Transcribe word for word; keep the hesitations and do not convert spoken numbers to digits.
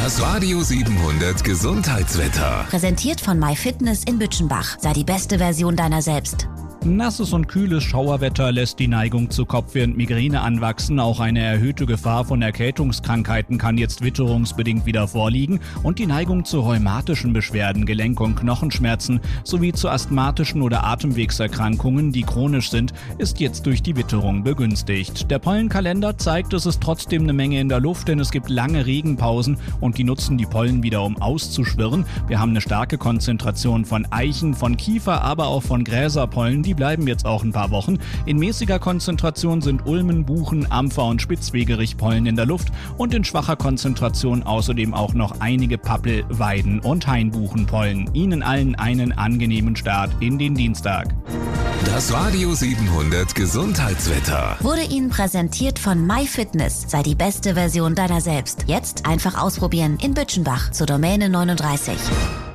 Das Radio siebenhundert Gesundheitswetter. Präsentiert von MyFitness in Bütchenbach. Sei die beste Version deiner selbst. Nasses und kühles Schauerwetter lässt die Neigung zu Kopfweh und Migräne anwachsen. Auch eine erhöhte Gefahr von Erkältungskrankheiten kann jetzt witterungsbedingt wieder vorliegen. Und die Neigung zu rheumatischen Beschwerden, Gelenk- und Knochenschmerzen sowie zu asthmatischen oder Atemwegserkrankungen, die chronisch sind, ist jetzt durch die Witterung begünstigt. Der Pollenkalender zeigt, es ist trotzdem eine Menge in der Luft, denn es gibt lange Regenpausen und die nutzen die Pollen wieder, um auszuschwirren. Wir haben eine starke Konzentration von Eichen, von Kiefer, aber auch von Gräserpollen. Die bleiben jetzt auch ein paar Wochen. In mäßiger Konzentration sind Ulmen, Buchen, Ampfer und Spitzwegerichpollen in der Luft und in schwacher Konzentration außerdem auch noch einige Pappel-, Weiden- und Hainbuchenpollen. Ihnen allen einen angenehmen Start in den Dienstag. Das Radio siebenhundert Gesundheitswetter Wurde Ihnen präsentiert von MyFitness. Sei die beste Version deiner selbst. Jetzt einfach ausprobieren in Bütchenbach zur Domäne neununddreißig.